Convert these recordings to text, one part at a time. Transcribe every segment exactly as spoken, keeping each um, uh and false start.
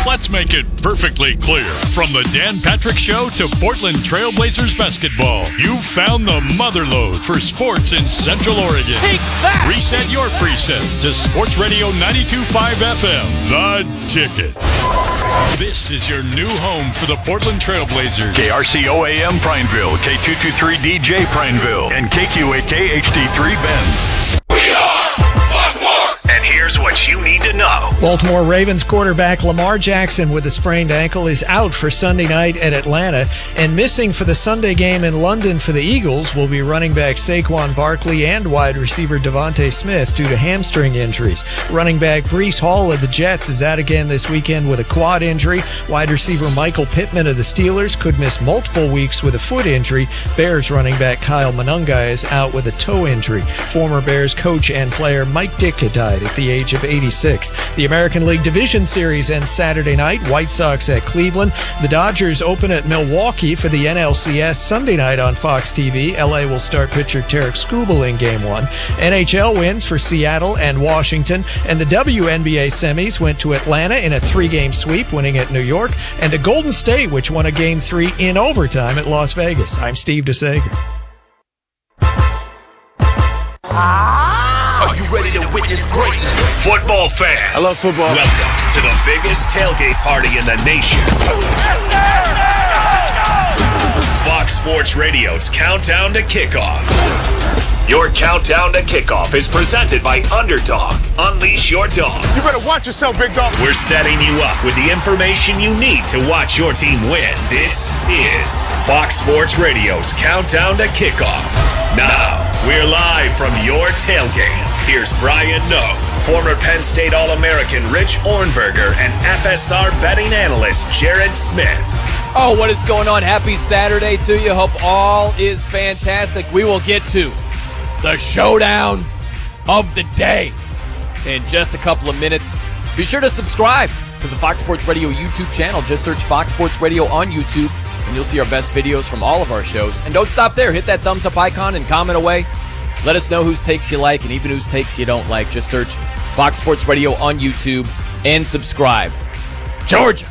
Let's make it perfectly clear. From the Dan Patrick Show to Portland Trailblazers basketball, you've found the motherlode for sports in Central Oregon. Take that! Reset your preset to Sports Radio ninety-two point five F M, The Ticket. This is your new home for the Portland Trailblazers. K R C O A M Prineville, K two twenty-three D J Prineville, and K Q A K H D three Bend. We are Fox Sports! And here's what you need to know. Baltimore Ravens quarterback Lamar Jackson with a sprained ankle is out for Sunday night at Atlanta, and missing for the Sunday game in London for the Eagles will be running back Saquon Barkley and wide receiver Devontae Smith due to hamstring injuries. Running back Breece Hall of the Jets is out again this weekend with a quad injury. Wide receiver Michael Pittman of the Steelers could miss multiple weeks with a foot injury. Bears running back Kyle Monangai is out with a toe injury. Former Bears coach and player Mike Ditka died at the age of eighty-six. The American League Division Series ends Saturday night. White Sox at Cleveland. The Dodgers open at Milwaukee for the N L C S Sunday night on Fox T V. L A will start pitcher Tarek Skubal in Game one. N H L wins for Seattle and Washington. And the W N B A semis went to Atlanta in a three-game sweep, winning at New York. And to Golden State, which won a Game three in overtime at Las Vegas. I'm Steve DeSager. Are you ready to witness greatness? Football fans. I love football. Welcome to the biggest tailgate party in the nation. Fox Sports Radio's Countdown to Kickoff. Your Countdown to Kickoff is presented by Underdog. Unleash your dog. You better watch yourself, big dog. We're setting you up with the information you need to watch your team win. This is Fox Sports Radio's Countdown to Kickoff. Now, we're live from your tailgate. Here's Brian Noe, former Penn State All-American Rich Ornberger, and F S R betting analyst Jared Smith. Oh, what is going on? Happy Saturday to you. Hope all is fantastic. We will get to the showdown of the day in just a couple of minutes. Be sure to subscribe to the Fox Sports Radio YouTube channel. Just search Fox Sports Radio on YouTube, and you'll see our best videos from all of our shows. And don't stop there. Hit that thumbs up icon and comment away. Let us know whose takes you like and even whose takes you don't like. Just search Fox Sports Radio on YouTube and subscribe. Georgia,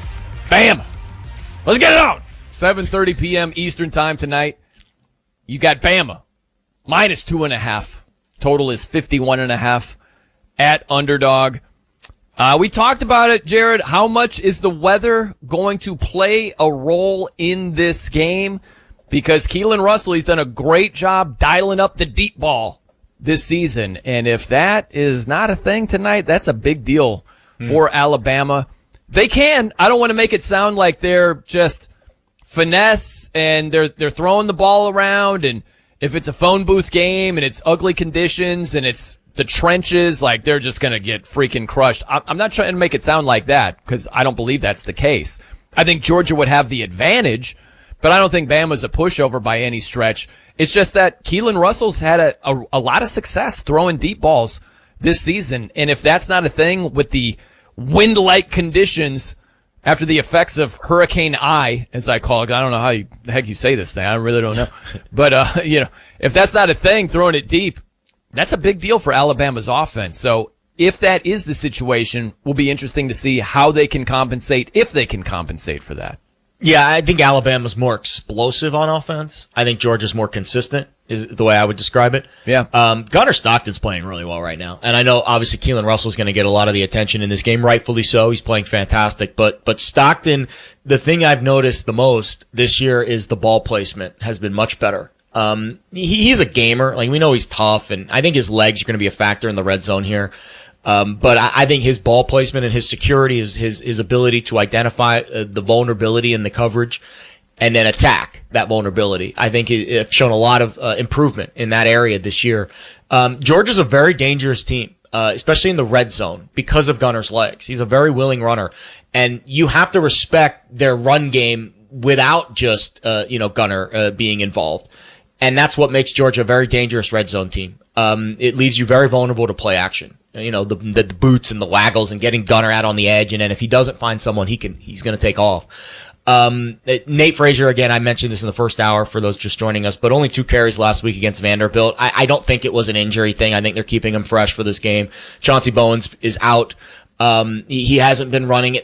Bama. Let's get it on. seven thirty p.m. Eastern time tonight. You got Bama. Minus two and a half. Total is fifty-one and a half at Underdog. Uh, we talked about it, Jared. How much is the weather going to play a role in this game? Because Keelan Russell, he's done a great job dialing up the deep ball this season. And if that is not a thing tonight, that's a big deal mm. for Alabama. They can. I don't want to make it sound like they're just finesse and they're they're throwing the ball around, and if it's a phone booth game and it's ugly conditions and it's the trenches, like they're just going to get freaking crushed. I'm not trying to make it sound like that because I don't believe that's the case. I think Georgia would have the advantage, but I don't think Bama's a pushover by any stretch. It's just that Keelan Russell's had a, a, a lot of success throwing deep balls this season. And if that's not a thing with the wind-like conditions after the effects of Hurricane I, as I call it, I don't know how you, the heck you say this thing. I really don't know. But, uh, you know, if that's not a thing, throwing it deep, that's a big deal for Alabama's offense. So if that is the situation, will be interesting to see how they can compensate, if they can compensate for that. Yeah, I think Alabama's more explosive on offense. I think Georgia's more consistent, is the way I would describe it. Yeah. Um, Gunnar Stockton's playing really well right now. And I know, obviously, Keelan Russell's going to get a lot of the attention in this game, rightfully so. He's playing fantastic. But, but Stockton, the thing I've noticed the most this year is the ball placement has been much better. Um, he, he's a gamer. Like, we know he's tough, and I think his legs are going to be a factor in the red zone here. Um, but I, I think his ball placement and his security, his, his, his ability to identify uh, the vulnerability in the coverage and then attack that vulnerability, I think it, it's shown a lot of uh, improvement in that area this year. Um, Georgia's a very dangerous team, uh, especially in the red zone because of Gunnar's legs. He's a very willing runner, and you have to respect their run game without just, uh, you know, Gunnar, uh, being involved. And that's what makes Georgia a very dangerous red zone team. Um, it leaves you very vulnerable to play action. You know, the, the, the boots and the waggles and getting Gunnar out on the edge. And then if he doesn't find someone, he can, he's going to take off. Um, Nate Frazier, again, I mentioned this in the first hour for those just joining us, but only two carries last week against Vanderbilt. I, I don't think it was an injury thing. I think they're keeping him fresh for this game. Chauncey Bowens is out. Um, he, he hasn't been running